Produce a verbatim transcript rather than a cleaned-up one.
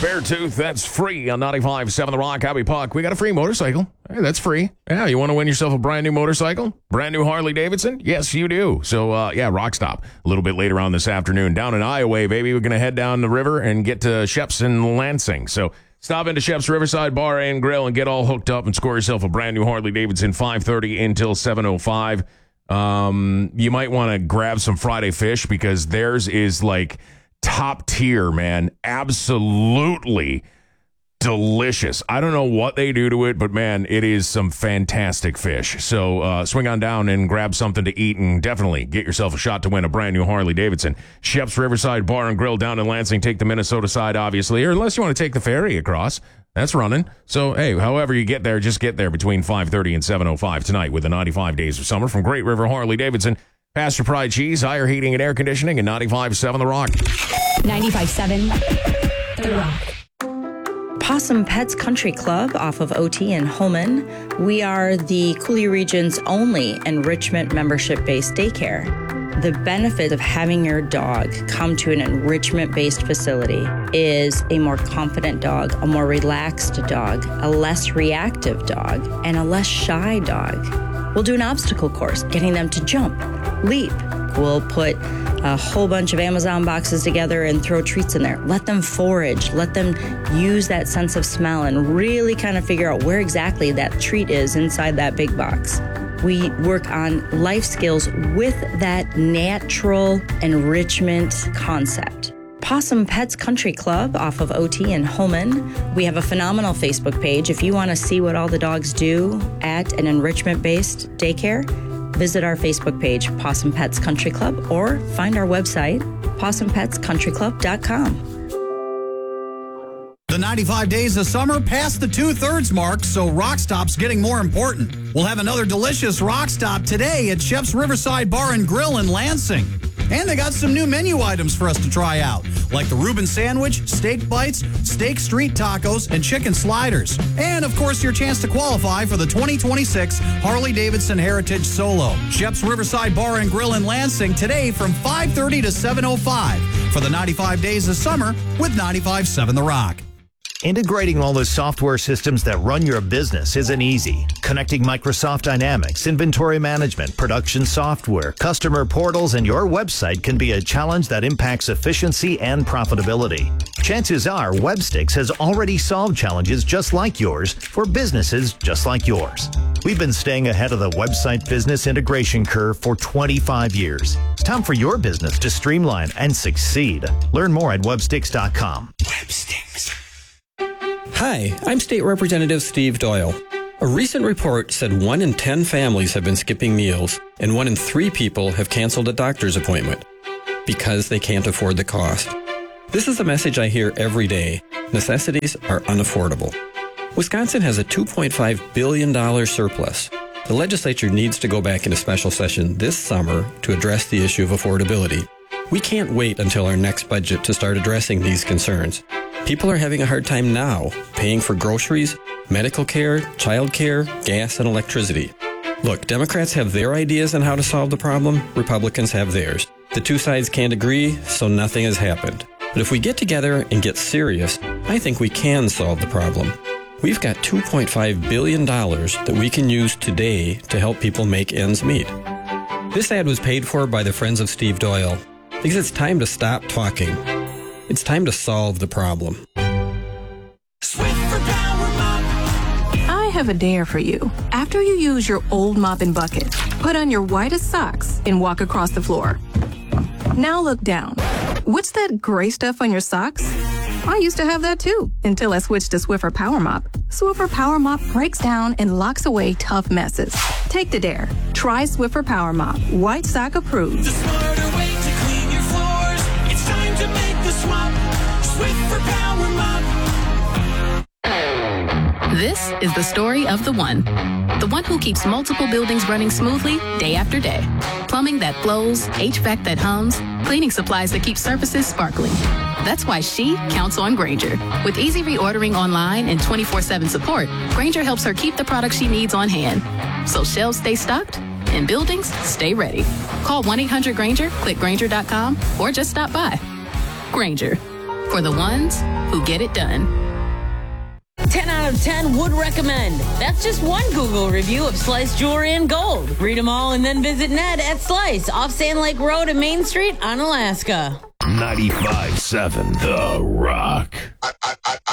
Beartooth, that's free on ninety-five point seven The Rock. Hobby Puck. We got a free motorcycle. Hey, that's free. Yeah, you want to win yourself a brand new motorcycle? Brand new Harley Davidson? Yes, you do. So, uh, yeah, Rock Stop. A little bit later on this afternoon. Down in Iowa, baby. We're going to head down the river and get to Sheps in Lansing. So, stop into Sheps Riverside Bar and Grill and get all hooked up and score yourself a brand new Harley Davidson, five thirty until seven oh five. Um, you might want to grab some Friday fish because theirs is like top tier, man. Absolutely delicious. I don't know what they do to it, but man, it is some fantastic fish. So uh, swing on down and grab something to eat and definitely get yourself a shot to win a brand new Harley Davidson. Sheps Riverside Bar and Grill down in Lansing. Take the Minnesota side, obviously, or unless you want to take the ferry across. That's running. So, hey, however you get there, just get there between five thirty and seven oh five tonight with the ninety-five Days of Summer from Great River Harley Davidson. Pasture Pride Cheese, higher heating and air conditioning, and ninety-five point seven The Rock. ninety-five point seven The Rock. Possum Pets Country Club off of O T in Holman. We are the Coulee region's only enrichment membership-based daycare. The benefit of having your dog come to an enrichment-based facility is a more confident dog, a more relaxed dog, a less reactive dog, and a less shy dog. We'll do an obstacle course, getting them to jump, leap. We'll put a whole bunch of Amazon boxes together and throw treats in there. Let them forage. Let them use that sense of smell and really kind of figure out where exactly that treat is inside that big box. We work on life skills with that natural enrichment concept. Possum Pets Country Club off of O T in Holman. We have a phenomenal Facebook page. If you want to see what all the dogs do at an enrichment-based daycare, visit our Facebook page, Possum Pets Country Club, or find our website, possum pets country club dot com. The ninety-five Days of Summer past the two-thirds mark, so Rock Stop's getting more important. We'll have another delicious Rock Stop today at Sheps Riverside Bar and Grill in Lansing. And they got some new menu items for us to try out, like the Reuben Sandwich, Steak Bites, Steak Street Tacos, and Chicken Sliders. And, of course, your chance to qualify for the twenty twenty-six Harley-Davidson Heritage Solo. Sheps Riverside Bar and Grill in Lansing today from five thirty to seven oh five for the ninety-five Days of Summer with ninety-five point seven The Rock. Integrating all the software systems that run your business isn't easy. Connecting Microsoft Dynamics, inventory management, production software, customer portals, and your website can be a challenge that impacts efficiency and profitability. Chances are Webstix has already solved challenges just like yours for businesses just like yours. We've been staying ahead of the website business integration curve for twenty-five years. It's time for your business to streamline and succeed. Learn more at webstix dot com. Webstix. Hi, I'm State Representative Steve Doyle. A recent report said one in ten families have been skipping meals, and one in three people have canceled a doctor's appointment because they can't afford the cost. This is a message I hear every day. Necessities are unaffordable. Wisconsin has a two point five billion dollars surplus. The legislature needs to go back into special session this summer to address the issue of affordability. We can't wait until our next budget to start addressing these concerns. People are having a hard time now paying for groceries, medical care, child care, gas, and electricity. Look, Democrats have their ideas on how to solve the problem. Republicans have theirs. The two sides can't agree, so nothing has happened. But if we get together and get serious, I think we can solve the problem. We've got two point five billion dollars that we can use today to help people make ends meet. This ad was paid for by the Friends of Steve Doyle because it's time to stop talking. It's time to solve the problem. Swiffer Power Mop. I have a dare for you. After you use your old mop and bucket, put on your whitest socks and walk across the floor. Now look down. What's that gray stuff on your socks? I used to have that too, until I switched to Swiffer Power Mop. Swiffer Power Mop breaks down and locks away tough messes. Take the dare. Try Swiffer Power Mop. White sock approved. The smarter way to clean your floors. It's time to make the swap. Swiffer Power Mop. This is the story of the one. The one who keeps multiple buildings running smoothly day after day. Plumbing that flows, H V A C that hums, cleaning supplies that keep surfaces sparkling. That's why she counts on Grainger. With easy reordering online and twenty-four seven support, Grainger helps her keep the products she needs on hand. So shelves stay stocked and buildings stay ready. Call one eight hundred Grainger, click Grainger dot com, or just stop by. Grainger, for the ones who get it done. ten out of ten would recommend. That's just one Google review of Slice Jewelry in Gold. Read them all and then visit Ned at Slice off Sand Lake Road and Main Street on Alaska. ninety-five point seven The Rock.